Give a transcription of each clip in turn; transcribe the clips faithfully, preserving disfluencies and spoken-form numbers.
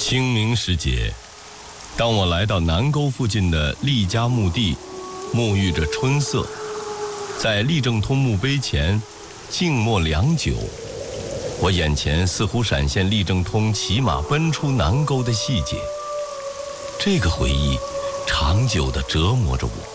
清明时节，当我来到南沟附近的厉家墓地，沐浴着春色，在厉正通墓碑前静默良久，我眼前似乎闪现厉正通骑马奔出南沟的细节。这个回忆长久地折磨着我。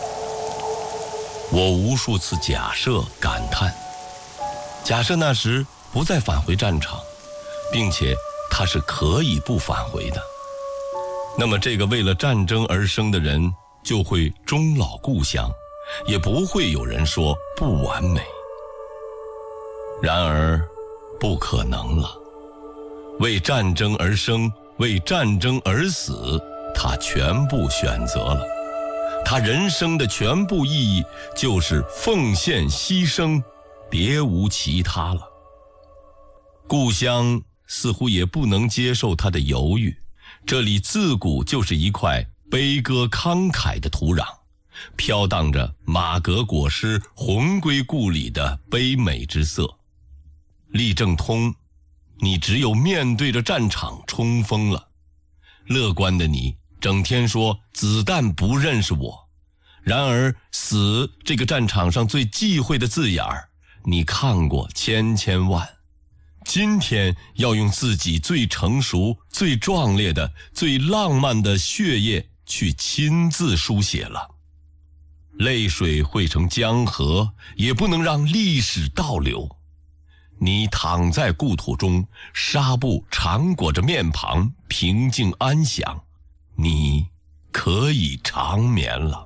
我无数次假设感叹，假设那时不再返回战场，并且他是可以不返回的，那么这个为了战争而生的人就会终老故乡，也不会有人说不完美。然而不可能了，为战争而生，为战争而死，他全部选择了。他人生的全部意义就是奉献牺牲，别无其他了。故乡似乎也不能接受他的犹豫，这里自古就是一块悲歌慷慨的土壤，飘荡着马革裹尸魂归故里的悲美之色。厉正通，你只有面对着战场冲锋了。乐观的你整天说子弹不认识我，然而死这个战场上最忌讳的字眼儿，你看过千千万。今天要用自己最成熟、最壮烈的、最浪漫的血液去亲自书写了。泪水汇成江河，也不能让历史倒流。你躺在故土中，纱布缠裹着面庞，平静安详，你可以长眠了。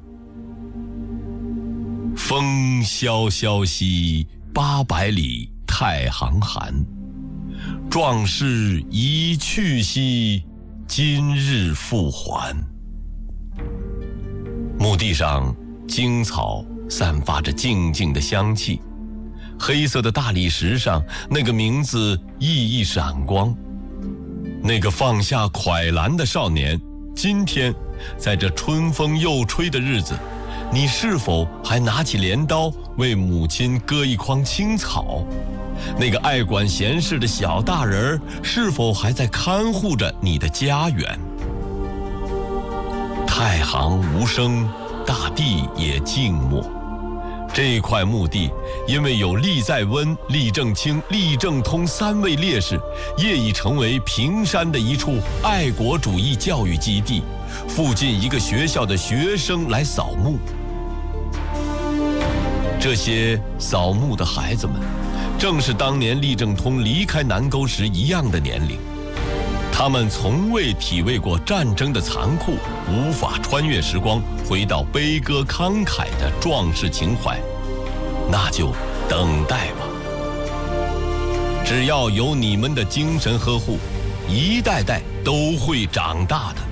风萧萧兮八百里太行寒，壮士一去兮今日复还。墓地上荆草散发着静静的香气，黑色的大理石上那个名字熠熠闪光。那个放下蒯兰的少年，今天在这春风又吹的日子，你是否还拿起镰刀为母亲割一筐青草？那个爱管闲事的小大人是否还在看护着你的家园？太行无声，大地也静默。这块墓地因为有厉在温、厉正清、厉正通三位烈士，业已成为平山的一处爱国主义教育基地，附近一个学校的学生来扫墓。这些扫墓的孩子们正是当年厉正通离开南沟时一样的年龄，他们从未体味过战争的残酷，无法穿越时光回到悲歌慷慨的壮士情怀，那就等待吧。只要有你们的精神呵护，一代代都会长大的。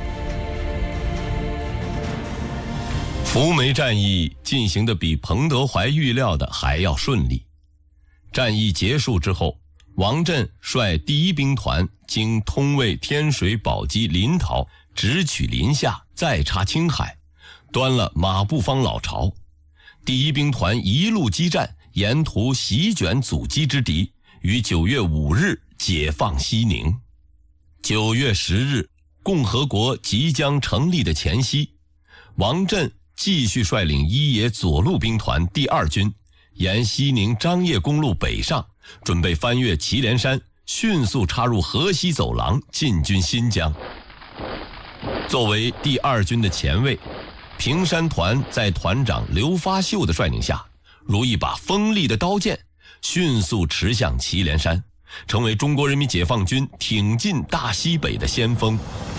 扶梅战役进行的比彭德怀预料的还要顺利。战役结束之后，王震率第一兵团经通渭、天水、宝鸡、临洮，直取临夏，再插青海，端了马步芳老巢。第一兵团一路激战，沿途席卷阻击之敌，于九月五日解放西宁。九月十日，共和国即将成立的前夕，王震继续率领一野左路兵团第二军，沿西宁张掖公路北上，准备翻越祁连山，迅速插入河西走廊，进军新疆。作为第二军的前卫，平山团在团长刘发秀的率领下，如一把锋利的刀剑，迅速驰向祁连山，成为中国人民解放军挺进大西北的先锋。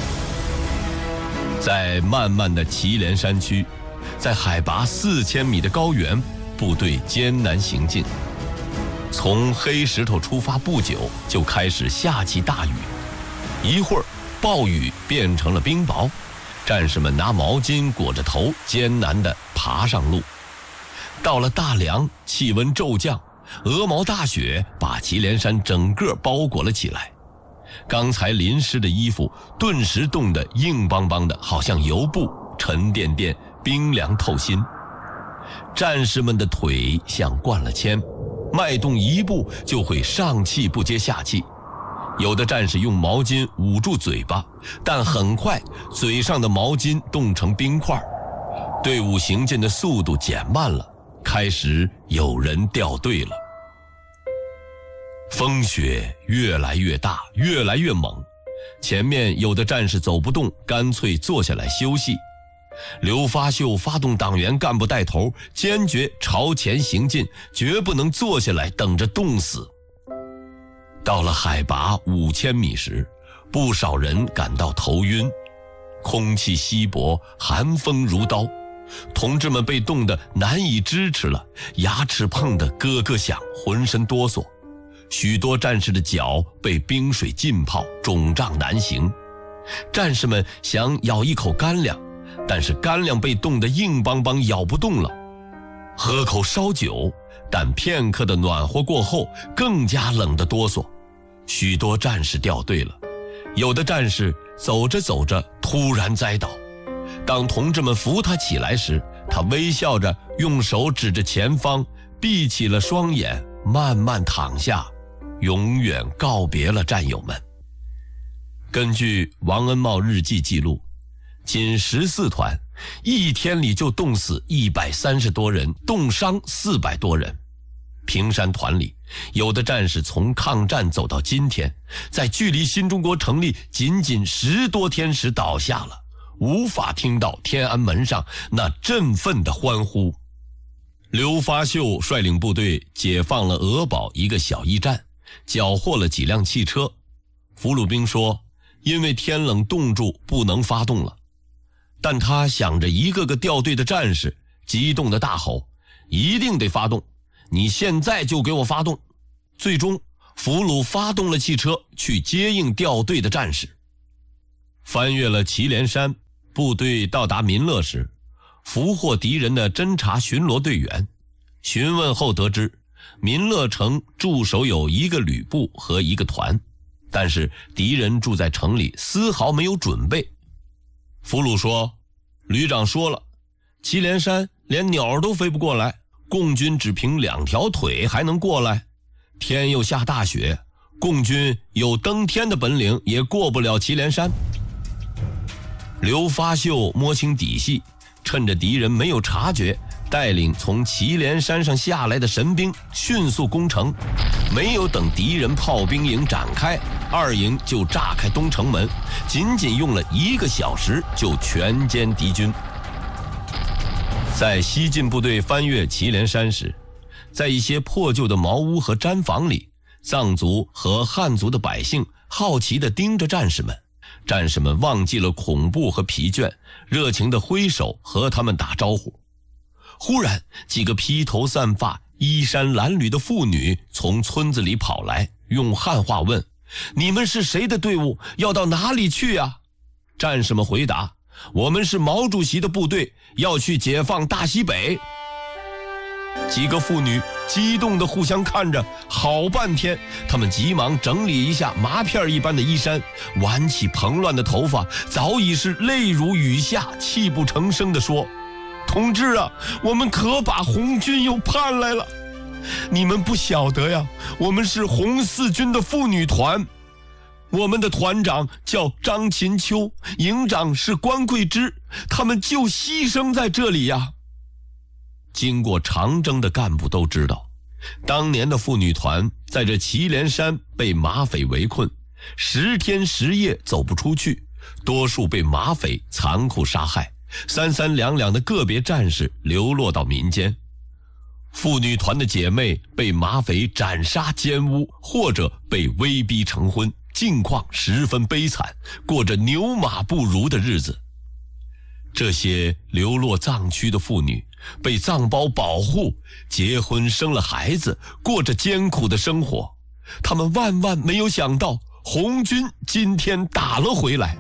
在漫漫的祁连山区，在海拔四千米的高原，部队艰难行进。从黑石头出发不久，就开始下起大雨，一会儿暴雨变成了冰雹，战士们拿毛巾裹着头，艰难地爬上路。到了大梁，气温骤降，鹅毛大雪把祁连山整个包裹了起来。刚才淋湿的衣服顿时冻得硬邦邦的，好像油布，沉甸甸，冰凉透心。战士们的腿像灌了铅，迈动一步就会上气不接下气。 有的战士用毛巾捂住嘴巴，但很快嘴上的毛巾冻成冰块，队伍行进的速度减慢了，开始有人掉队了。风雪越来越大，越来越猛，前面有的战士走不动，干脆坐下来休息。刘发秀发动党员干部带头，坚决朝前行进，绝不能坐下来等着冻死。到了海拔五千米时，不少人感到头晕，空气稀薄，寒风如刀，同志们被冻得难以支持了，牙齿碰得咯咯响，浑身哆嗦。许多战士的脚被冰水浸泡，肿胀难行。战士们想咬一口干粮，但是干粮被冻得硬邦邦，咬不动了。喝口烧酒，但片刻的暖和过后，更加冷得哆嗦。许多战士掉队了，有的战士走着走着突然栽倒。当同志们扶他起来时，他微笑着用手指着前方，闭起了双眼，慢慢躺下，永远告别了战友们。根据王恩茂日记记录，仅十四团一天里就冻死一百三十多人，冻伤四百多人。平山团里有的战士从抗战走到今天，在距离新中国成立仅仅十多天时倒下了，无法听到天安门上那振奋的欢呼。刘发秀率领部队解放了鹅堡一个小驿站，缴获了几辆汽车。俘虏兵说，因为天冷冻住不能发动了，但他想着一个个掉队的战士，激动地大吼，一定得发动，你现在就给我发动。最终俘虏发动了汽车去接应掉队的战士。翻越了祁连山，部队到达民乐时，俘获敌人的侦察巡逻队员询问后得知，民乐城驻守有一个旅部和一个团，但是敌人住在城里，丝毫没有准备。俘虏说，旅长说了，祁连山连鸟都飞不过来，共军只凭两条腿还能过来，天又下大雪，共军有登天的本领也过不了祁连山。刘发秀摸清底细，趁着敌人没有察觉，带领从祁连山上下来的神兵迅速攻城，没有等敌人炮兵营展开，二营就炸开东城门，仅仅用了一个小时就全歼敌军。在西进部队翻越祁连山时，在一些破旧的茅屋和毡房里，藏族和汉族的百姓好奇地盯着战士们。战士们忘记了恐怖和疲倦，热情地挥手和他们打招呼。忽然，几个披头散发、衣衫褴褛的妇女从村子里跑来，用汉话问：“你们是谁的队伍？要到哪里去呀？”战士们回答：“我们是毛主席的部队，要去解放大西北。”几个妇女激动地互相看着好半天，她们急忙整理一下麻片一般的衣衫，挽起蓬乱的头发，早已是泪如雨下，泣不成声地说：“同志啊，我们可把红军又盼来了！你们不晓得呀，我们是红四军的妇女团，我们的团长叫张琴秋，营长是关桂枝，他们就牺牲在这里呀。”经过长征的干部都知道，当年的妇女团在这祁连山被马匪围困，十天十夜走不出去，多数被马匪残酷杀害，三三两两的个别战士流落到民间。妇女团的姐妹被马匪斩杀奸污，或者被威逼成婚，境况十分悲惨，过着牛马不如的日子。这些流落藏区的妇女被藏胞保护，结婚生了孩子，过着艰苦的生活。他们万万没有想到，红军今天打了回来。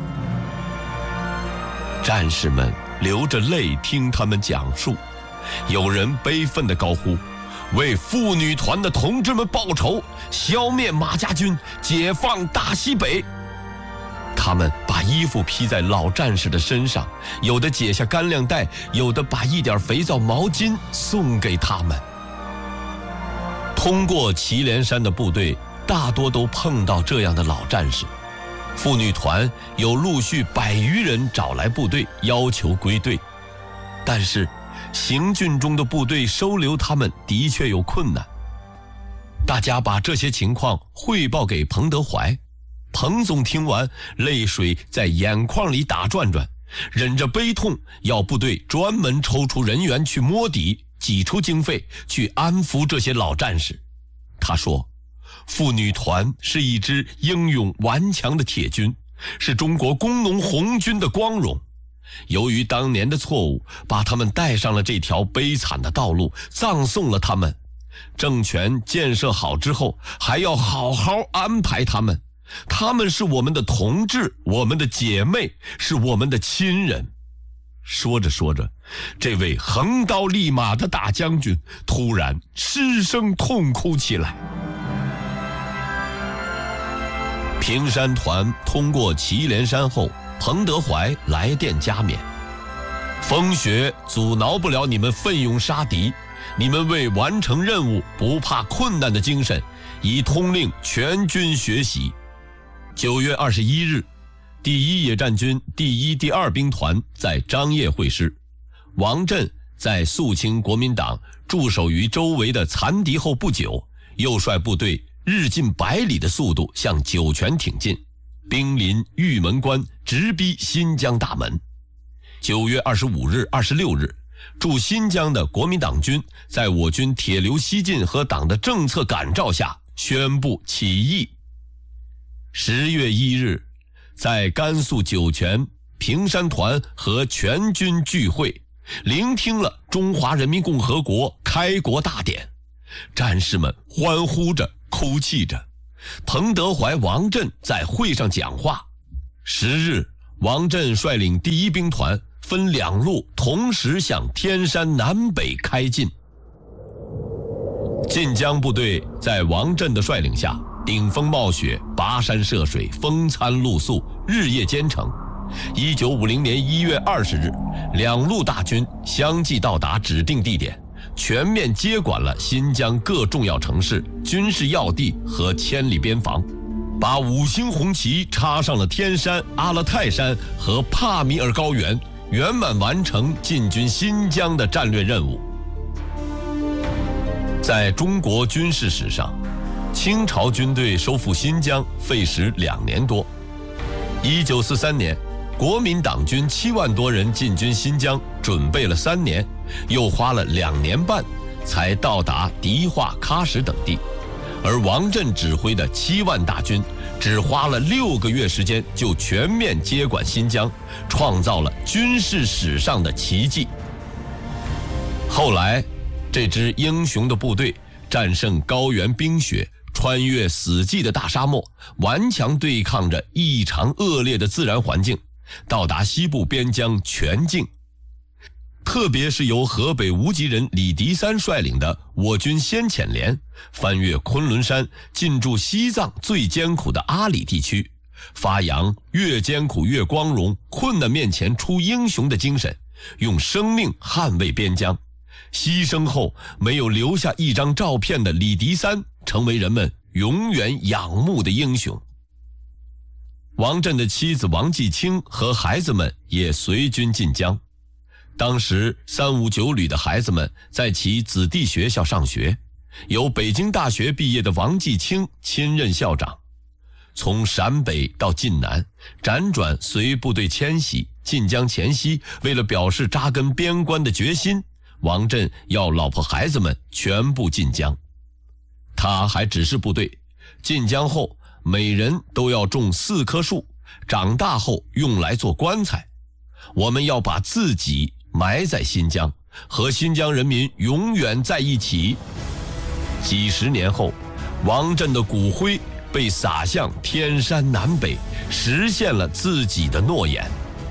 战士们流着泪听他们讲述，有人悲愤地高呼：“为妇女团的同志们报仇，消灭马家军，解放大西北！”他们把衣服披在老战士的身上，有的解下干粮袋，有的把一点肥皂毛巾送给他们。通过祁连山的部队大多都碰到这样的老战士。妇女团有陆续百余人找来部队，要求归队，但是行军中的部队收留他们的确有困难。大家把这些情况汇报给彭德怀，彭总听完，泪水在眼眶里打转转，忍着悲痛，要部队专门抽出人员去摸底，挤出经费去安抚这些老战士。他说，妇女团是一支英勇顽强的铁军，是中国工农红军的光荣。由于当年的错误，把他们带上了这条悲惨的道路，葬送了他们。政权建设好之后，还要好好安排他们。他们是我们的同志，我们的姐妹，是我们的亲人。说着说着，这位横刀立马的大将军突然失声痛哭起来。平山团通过祁连山后，彭德怀来电加冕：风雪阻挠不了你们奋勇杀敌，你们为完成任务不怕困难的精神，已通令全军学习。九月二十一日，第一野战军第一、第二兵团在张掖会师，王震在肃清国民党驻守于周围的残敌后不久，又率部队日进百里的速度向酒泉挺进，兵临玉门关，直逼新疆大门。九月二十五日、二十六日，驻新疆的国民党军在我军铁流西进和党的政策感召下宣布起义。十月一日，在甘肃酒泉，平山团和全军聚会，聆听了中华人民共和国开国大典，战士们欢呼着，哭泣着。彭德怀、王震在会上讲话。十日，王震率领第一兵团分两路同时向天山南北开进。晋江部队在王震的率领下，顶风冒雪，跋山涉水，风餐露宿，日夜兼程。一九五零年一月二十日，两路大军相继到达指定地点，全面接管了新疆各重要城市、军事要地和千里边防，把五星红旗插上了天山、阿勒泰山和帕米尔高原，圆满完成进军新疆的战略任务。在中国军事史上，清朝军队收复新疆费时两年多。一九四三年，国民党军七万多人进军新疆，准备了三年，又花了两年半，才到达迪化、喀什等地。而王震指挥的七万大军，只花了六个月时间，就全面接管新疆，创造了军事史上的奇迹。后来，这支英雄的部队战胜高原冰雪，穿越死寂的大沙漠，顽强对抗着异常恶劣的自然环境，到达西部边疆全境。特别是由河北无极人李迪三率领的我军先遣连，翻越昆仑山，进驻西藏最艰苦的阿里地区，发扬越艰苦越光荣，困难面前出英雄的精神，用生命捍卫边疆。牺牲后没有留下一张照片的李迪三，成为人们永远仰慕的英雄。王震的妻子王继清和孩子们也随军进疆。当时三五九旅的孩子们在其子弟学校上学，由北京大学毕业的王继清亲任校长。从陕北到晋南，辗转随部队迁徙，进疆前夕，为了表示扎根边关的决心，王震要老婆孩子们全部进疆。他还指示部队，进疆后每人都要种四棵树，长大后用来做棺材。我们要把自己埋在新疆，和新疆人民永远在一起。几十年后，王震的骨灰被撒向天山南北，实现了自己的诺言。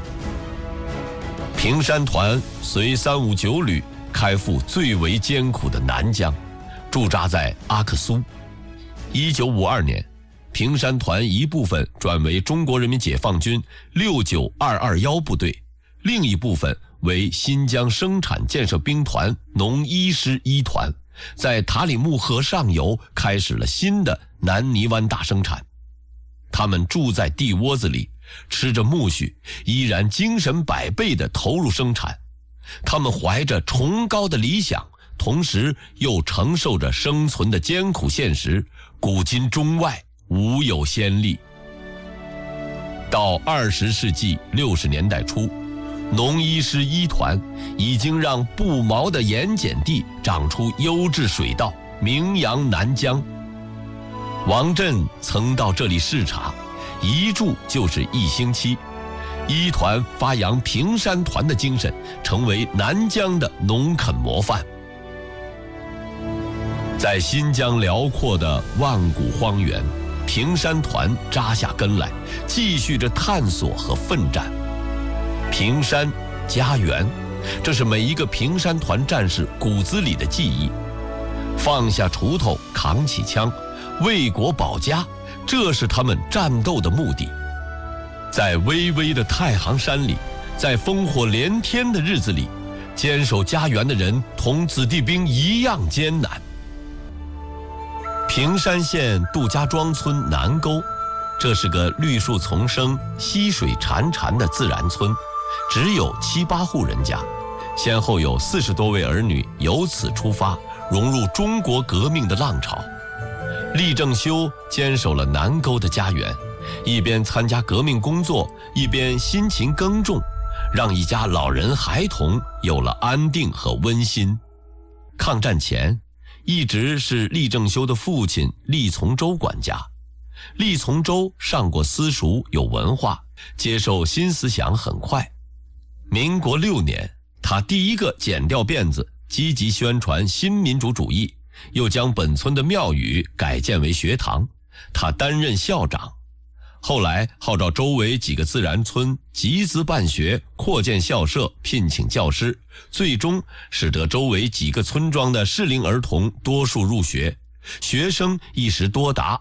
平山团随三五九旅开赴最为艰苦的南疆，驻扎在阿克苏。一九五二年，平山团一部分转为中国人民解放军六九二二一部队，另一部分为新疆生产建设兵团农一师一团， 在塔里木河上游开始了新的南泥湾大生产。他们住在地窝子里，吃着苜蓿，依然精神百倍地投入生产。他们怀着崇高的理想，同时又承受着生存的艰苦现实，古今中外无有先例。到二十世纪六十年代初，农医师医团已经让不毛的盐碱地长出优质水稻，名扬南疆。王震曾到这里视察，一住就是一星期。医团发扬平山团的精神，成为南疆的农垦模范。在新疆辽阔的万古荒原，平山团扎下根来，继续着探索和奋战。平山家园，这是每一个平山团战士骨子里的记忆。放下锄头，扛起枪，为国保家，这是他们战斗的目的。在巍巍的太行山里，在烽火连天的日子里，坚守家园的人同子弟兵一样艰难。平山县杜家庄村南沟，这是个绿树丛生、溪水潺潺的自然村，只有七八户人家，先后有四十多位儿女由此出发，融入中国革命的浪潮。厉正修坚守了南沟的家园，一边参加革命工作，一边辛勤耕种，让一家老人孩童有了安定和温馨。抗战前，一直是厉正修的父亲厉从周管家。厉从周上过私塾，有文化，接受新思想很快。民国六年，他第一个剪掉辫子，积极宣传新民主主义，又将本村的庙宇改建为学堂，他担任校长。后来号召周围几个自然村集资办学，扩建校舍，聘请教师，最终使得周围几个村庄的适龄儿童多数入学，学生一时多达